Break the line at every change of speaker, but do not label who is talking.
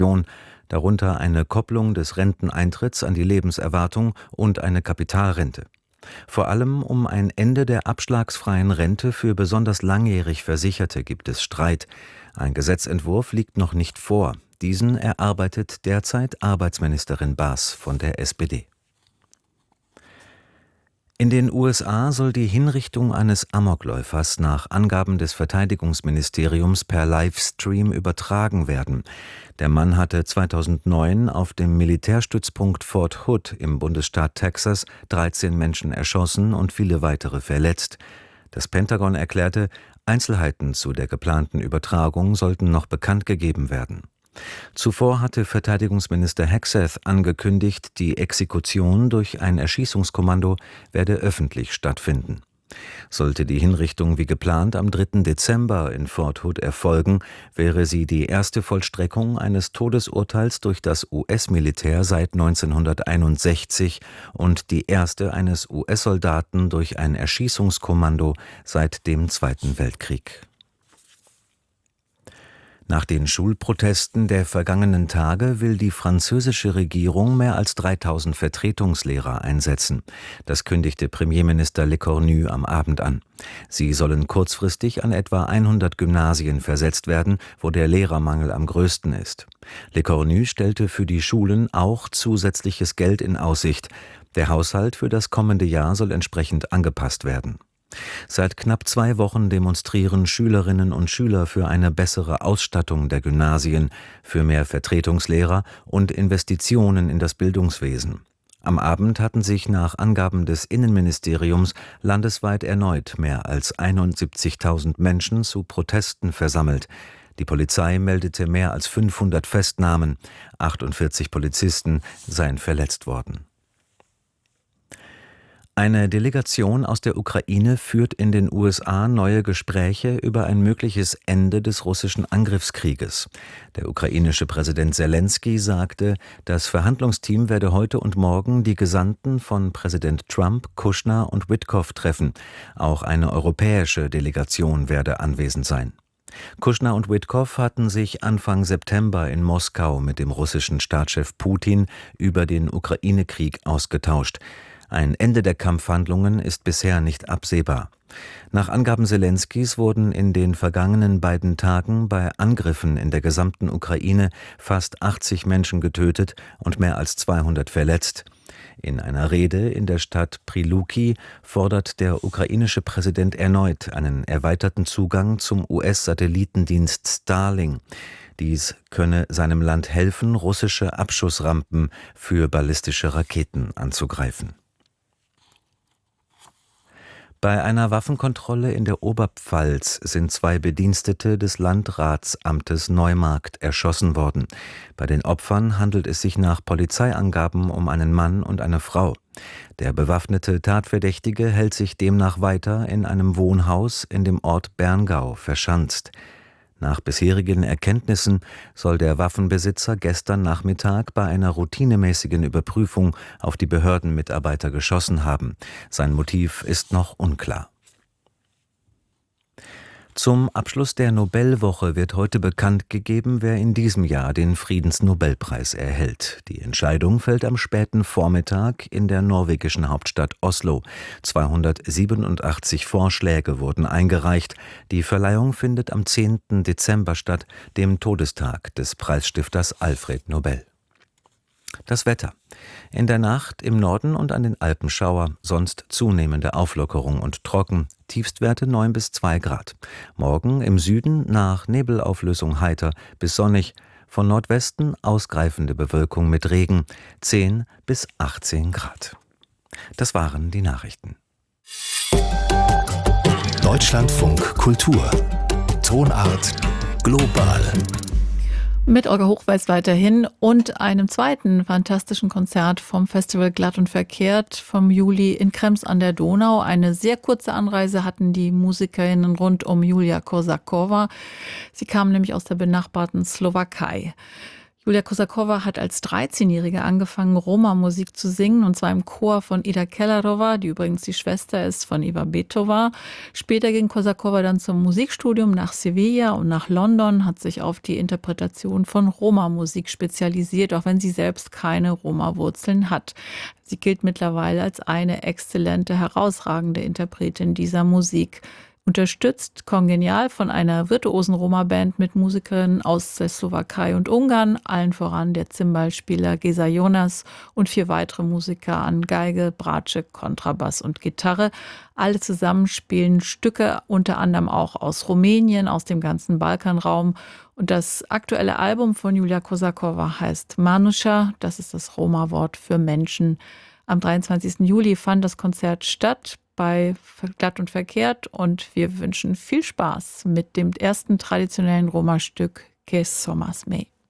darunter eine Kopplung des Renteneintritts an die Lebenserwartung und eine Kapitalrente. Vor allem um ein Ende der abschlagsfreien Rente für besonders langjährig Versicherte gibt es Streit. Ein Gesetzentwurf liegt noch nicht vor. Diesen erarbeitet derzeit Arbeitsministerin Baas von der SPD. In den USA soll die Hinrichtung eines Amokläufers nach Angaben des Verteidigungsministeriums per Livestream übertragen werden. Der Mann hatte 2009 auf dem Militärstützpunkt Fort Hood im Bundesstaat Texas 13 Menschen erschossen und viele weitere verletzt. Das Pentagon erklärte, Einzelheiten zu der geplanten Übertragung sollten noch bekannt gegeben werden. Zuvor hatte Verteidigungsminister Hegseth angekündigt, die Exekution durch ein Erschießungskommando werde öffentlich stattfinden. Sollte die Hinrichtung wie geplant am 3. Dezember in Fort Hood erfolgen, wäre sie die erste Vollstreckung eines Todesurteils durch das US-Militär seit 1961 und die erste eines US-Soldaten durch ein Erschießungskommando seit dem Zweiten Weltkrieg. Nach den Schulprotesten der vergangenen Tage will die französische Regierung mehr als 3000 Vertretungslehrer einsetzen. Das kündigte Premierminister Lecornu am Abend an. Sie sollen kurzfristig an etwa 100 Gymnasien versetzt werden, wo der Lehrermangel am größten ist. Lecornu stellte für die Schulen auch zusätzliches Geld in Aussicht. Der Haushalt für das kommende Jahr soll entsprechend angepasst werden. Seit knapp 2 Wochen demonstrieren Schülerinnen und Schüler für eine bessere Ausstattung der Gymnasien, für mehr Vertretungslehrer und Investitionen in das Bildungswesen. Am Abend hatten sich nach Angaben des Innenministeriums landesweit erneut mehr als 71.000 Menschen zu Protesten versammelt. Die Polizei meldete mehr als 500 Festnahmen, 48 Polizisten seien verletzt worden. Eine Delegation aus der Ukraine führt in den USA neue Gespräche über ein mögliches Ende des russischen Angriffskrieges. Der ukrainische Präsident Selenskyj sagte, das Verhandlungsteam werde heute und morgen die Gesandten von Präsident Trump, Kushner und Witkow treffen. Auch eine europäische Delegation werde anwesend sein. Kushner und Witkow hatten sich Anfang September in Moskau mit dem russischen Staatschef Putin über den Ukraine-Krieg ausgetauscht. Ein Ende der Kampfhandlungen ist bisher nicht absehbar. Nach Angaben Selenskys wurden in den vergangenen beiden Tagen bei Angriffen in der gesamten Ukraine fast 80 Menschen getötet und mehr als 200 verletzt. In einer Rede in der Stadt Pryluki fordert der ukrainische Präsident erneut einen erweiterten Zugang zum US-Satellitendienst Starlink. Dies könne seinem Land helfen, russische Abschussrampen für ballistische Raketen anzugreifen. Bei einer Waffenkontrolle in der Oberpfalz sind 2 Bedienstete des Landratsamtes Neumarkt erschossen worden. Bei den Opfern handelt es sich nach Polizeiangaben um einen Mann und eine Frau. Der bewaffnete Tatverdächtige hält sich demnach weiter in einem Wohnhaus in dem Ort Berngau verschanzt. Nach bisherigen Erkenntnissen soll der Waffenbesitzer gestern Nachmittag bei einer routinemäßigen Überprüfung auf die Behördenmitarbeiter geschossen haben. Sein Motiv ist noch unklar. Zum Abschluss der Nobelwoche wird heute bekannt gegeben, wer in diesem Jahr den Friedensnobelpreis erhält. Die Entscheidung fällt am späten Vormittag in der norwegischen Hauptstadt Oslo. 287 Vorschläge wurden eingereicht. Die Verleihung findet am 10. Dezember statt, dem Todestag des Preisstifters Alfred Nobel. Das Wetter. In der Nacht im Norden und an den Alpen Schauer, sonst zunehmende Auflockerung und trocken, Tiefstwerte 9 bis 2 Grad. Morgen im Süden nach Nebelauflösung heiter bis sonnig, von Nordwesten ausgreifende Bewölkung mit Regen, 10 bis 18 Grad. Das waren die Nachrichten.
Deutschlandfunk Kultur. Tonart global.
Mit Olga Hochweiß weiterhin und einem zweiten fantastischen Konzert vom Festival Glatt und Verkehrt vom Juli in Krems an der Donau. Eine sehr kurze Anreise hatten die Musikerinnen rund um Julia Kosakowa. Sie kamen nämlich aus der benachbarten Slowakei. Julia Kosakowa hat als 13-Jährige angefangen, Roma-Musik zu singen, und zwar im Chor von Ida Kellerova, die übrigens die Schwester ist von Iva Betova. Später ging Kosakowa dann zum Musikstudium nach Sevilla und nach London, hat sich auf die Interpretation von Roma-Musik spezialisiert, auch wenn sie selbst keine Roma-Wurzeln hat. Sie gilt mittlerweile als eine exzellente, herausragende Interpretin dieser Musik. Unterstützt kongenial von einer virtuosen Roma-Band mit Musikerinnen aus der Slowakei und Ungarn, allen voran der Zimbelspieler Geza Jonas und 4 weitere Musiker an Geige, Bratsche, Kontrabass und Gitarre. Alle zusammen spielen Stücke unter anderem auch aus Rumänien, aus dem ganzen Balkanraum. Und das aktuelle Album von Julia Kosakowa heißt Manusha, das ist das Roma-Wort für Menschen. Am 23. Juli fand das Konzert statt bei Glatt und Verkehrt, und wir wünschen viel Spaß mit dem ersten traditionellen Roma-Stück Que Somos Me.